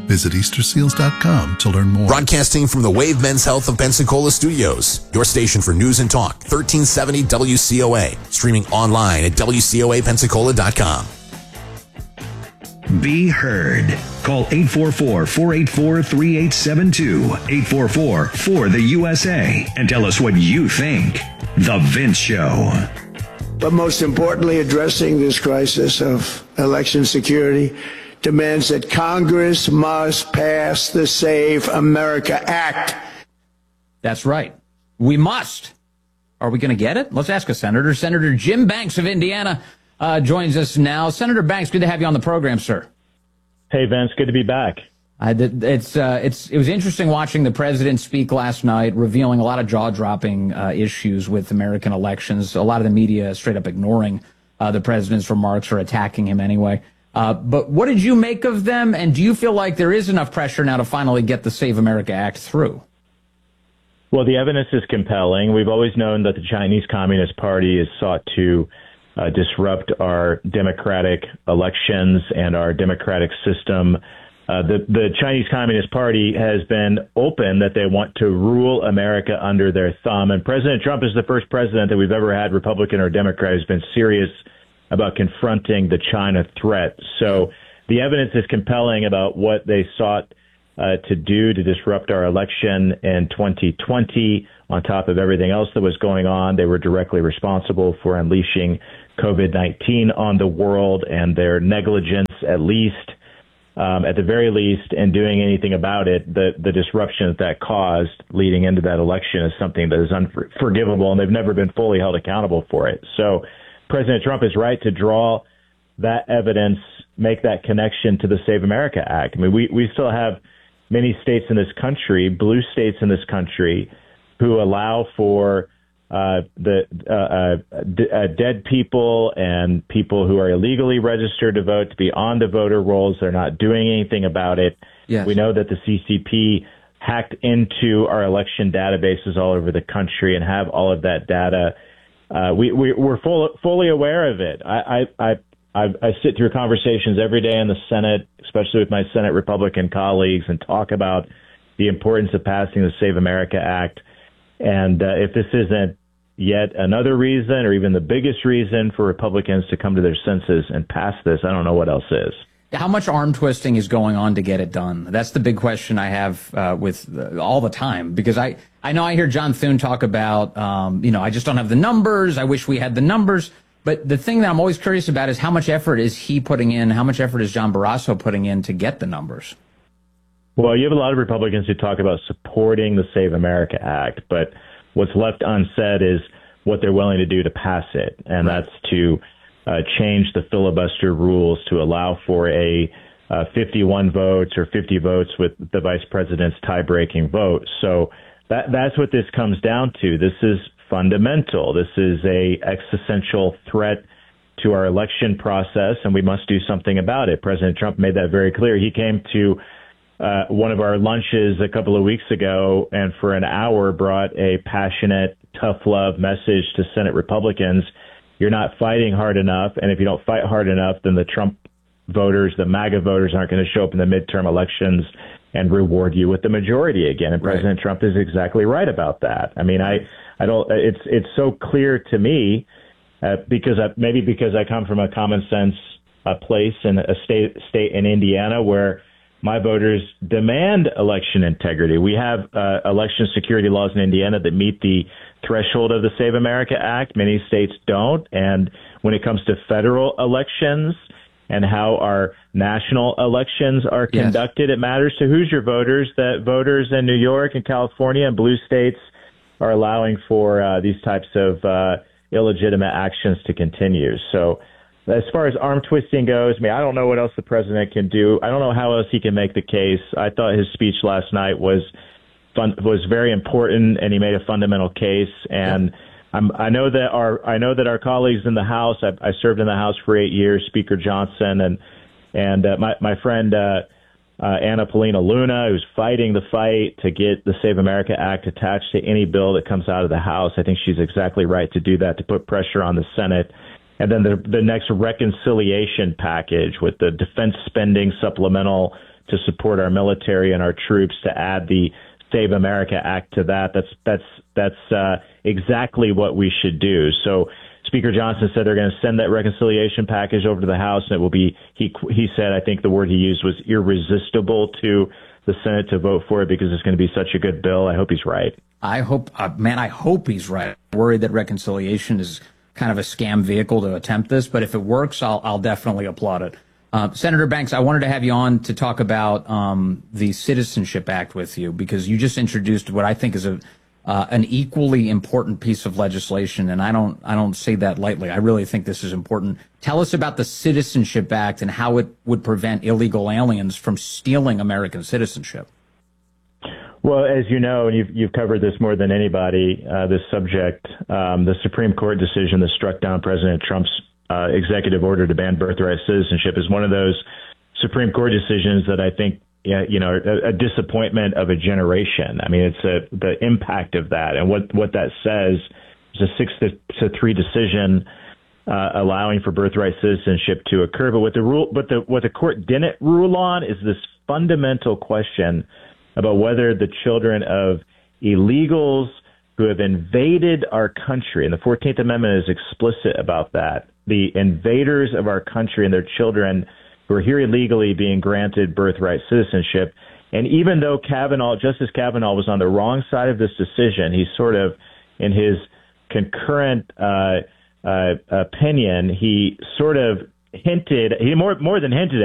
Visit EasterSeals.com to learn more. Broadcasting from the Wave Men's Health of Pensacola studios, your station for news and talk, 1370 WCOA. Streaming online at WCOAPensacola.com. Be heard. Call 844-484-3872, 844-4-the-USA, and tell us what you think. The Vince Show. But most importantly, addressing this crisis of election security demands that Congress must pass the Save America Act. That's right. We must. Are we going to get it? Let's ask a senator. Senator Jim Banks of Indiana joins us now. Senator Banks, good to have you on the program, sir. Hey, Vince, good to be back. It was interesting watching the president speak last night, revealing a lot of jaw-dropping issues with American elections. A lot of the media straight up ignoring the president's remarks or attacking him anyway. But what did you make of them, and do you feel like there is enough pressure now to finally get the Save America Act through? Well, the evidence is compelling. We've always known that the Chinese Communist Party has sought to disrupt our democratic elections and our democratic system. The Chinese Communist Party has been open that they want to rule America under their thumb. And President Trump is the first president that we've ever had, Republican or Democrat, who's been serious about confronting the China threat. So the evidence is compelling about what they sought to do to disrupt our election in 2020. On top of everything else that was going on, they were directly responsible for unleashing COVID-19 on the world, and their negligence, at the very least, in doing anything about it, the disruption that caused leading into that election is something that is unforgivable, and they've never been fully held accountable for it. So President Trump is right to draw that evidence, make that connection to the Save America Act. I mean, we still have many states in this country, blue states in this country, who allow for dead people and people who are illegally registered to vote to be on the voter rolls. They're not doing anything about it. Yes. We know that the CCP hacked into our election databases all over the country and have all of that data. We're fully aware of it. I sit through conversations every day in the Senate, especially with my Senate Republican colleagues, and talk about the importance of passing the Save America Act. And if this isn't yet another reason, or even the biggest reason for Republicans to come to their senses and pass this, I don't know what else is. How much arm twisting is going on to get it done? That's the big question I have all the time, because I know I hear John Thune talk about, I just don't have the numbers. I wish we had the numbers. But the thing that I'm always curious about is how much effort is he putting in? How much effort is John Barrasso putting in to get the numbers? Well, you have a lot of Republicans who talk about supporting the Save America Act, but what's left unsaid is what they're willing to do to pass it, and that's to change the filibuster rules to allow for a 51 votes or 50 votes with the vice president's tie-breaking vote. So that's what this comes down to. This is fundamental. This is a existential threat to our election process, and we must do something about it. President Trump made that very clear. He came to one of our lunches a couple of weeks ago and for an hour brought a passionate, tough love message to Senate Republicans. You're not fighting hard enough, and if you don't fight hard enough, then the Trump voters, the MAGA voters, aren't going to show up in the midterm elections and reward you with the majority again. And President Trump is exactly right about that. I mean, I don't. It's so clear to me because I come from a common sense place in a state in Indiana where my voters demand election integrity. We have election security laws in Indiana that meet the threshold of the Save America Act. Many states don't. And when it comes to federal elections and how our national elections are conducted, it matters to Hoosier voters that voters in New York and California and blue states are allowing for these types of illegitimate actions to continue. So as far as arm twisting goes, I don't know what else the president can do. I don't know how else he can make the case. I thought his speech last night was very important, and he made a fundamental case. And I know that our colleagues in the House. I served in the House for 8 years. Speaker Johnson and my friend Anna Paulina Luna, who's fighting the fight to get the Save America Act attached to any bill that comes out of the House. I think she's exactly right to do that, to put pressure on the Senate. And then the next reconciliation package with the defense spending supplemental to support our military and our troops, to add the Save America Act to that. That's exactly what we should do. So Speaker Johnson said they're going to send that reconciliation package over to the House, and it will be, he said, I think the word he used was irresistible to the Senate to vote for it because it's going to be such a good bill. I hope he's right. I hope he's right. I'm worried that reconciliation is kind of a scam vehicle to attempt this, but if it works, I'll definitely applaud it. Senator Banks, I wanted to have you on to talk about the Citizenship Act with you, because you just introduced what I think is an equally important piece of legislation, and I don't say that lightly. I really think this is important. Tell us about the Citizenship Act and how it would prevent illegal aliens from stealing American citizenship. Well, as you know, and you've covered this more than anybody, this subject, the Supreme Court decision that struck down President Trump's executive order to ban birthright citizenship is one of those Supreme Court decisions that I think, a disappointment of a generation. I mean, it's the impact of that, and what that says is a 6-3 decision allowing for birthright citizenship to occur. But what the court didn't rule on is this fundamental question about whether the children of illegals who have invaded our country, and the 14th Amendment is explicit about that, the invaders of our country and their children who are here illegally being granted birthright citizenship. And even though Justice Kavanaugh was on the wrong side of this decision, he sort of, in his concurrent opinion, he sort of hinted, he more than hinted